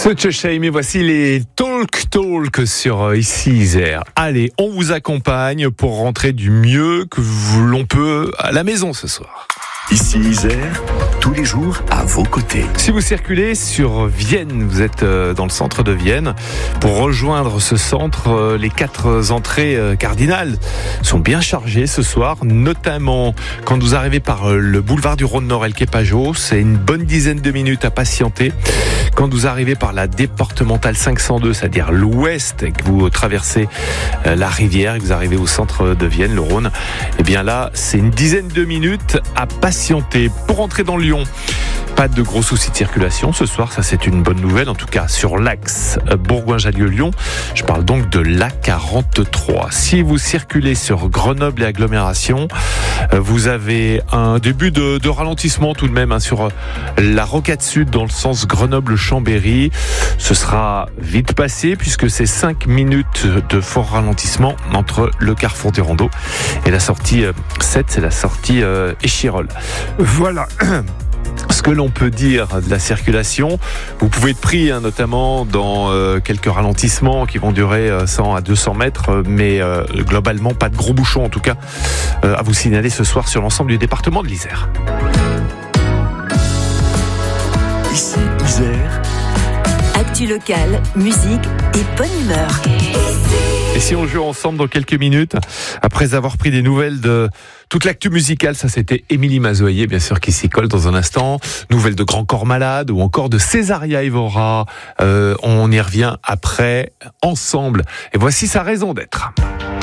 Such a shame, et voici les Talk sur Ici Isère. Allez, on vous accompagne pour rentrer du mieux que l'on peut à la maison ce soir. Ici Isère, tous les jours à vos côtés. Si vous circulez sur Vienne, vous êtes dans le centre de Vienne, pour rejoindre ce centre, les 4 entrées cardinales sont bien chargées ce soir, notamment quand vous arrivez par le boulevard du Rhône-Nord et le quai Pajot, c'est une bonne dizaine de minutes à patienter. Quand vous arrivez par la départementale 502, c'est-à-dire l'ouest, et que vous traversez la rivière et que vous arrivez au centre de Vienne, le Rhône, eh bien là, c'est une dizaine de minutes à patienter. Pour entrer dans Lyon, pas de gros soucis de circulation ce soir, ça c'est une bonne nouvelle, en tout cas sur l'axe Bourgoin-Jallieu-Lyon. Je parle donc de l'A43. Si vous circulez sur Grenoble et agglomération, vous avez un début de ralentissement tout de même sur la rocade sud dans le sens Grenoble-Chambéry. Ce sera vite passé puisque c'est 5 minutes de fort ralentissement entre le carrefour des Rondeaux et la sortie 7, c'est la sortie Échirolles. Voilà ce que l'on peut dire de la circulation. Vous pouvez être pris notamment dans quelques ralentissements qui vont durer 100 à 200 mètres, mais globalement pas de gros bouchons en tout cas à vous signaler ce soir sur l'ensemble du département de l'Isère. Ici Isère. Actu locale, musique et bonne humeur. Et si on joue ensemble dans quelques minutes, après avoir pris des nouvelles de toute l'actu musicale, ça c'était Émilie Mazoyer, bien sûr, qui s'y colle dans un instant. Nouvelles de Grand Corps Malade ou encore de Césaria Evora. On y revient après, ensemble. Et voici sa raison d'être.